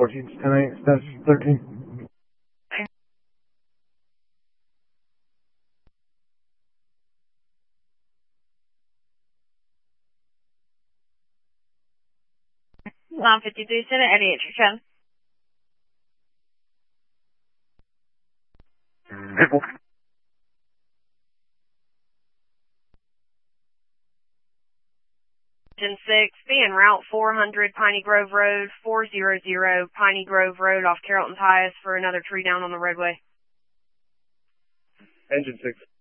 14, 10, status 13. Line 53, Senate, Eddie entry 10. Visual. Engine 6, be en route 400 Piney Grove Road, 400 Piney Grove Road off Carrollton's Highest for another tree down on the roadway. Engine 6.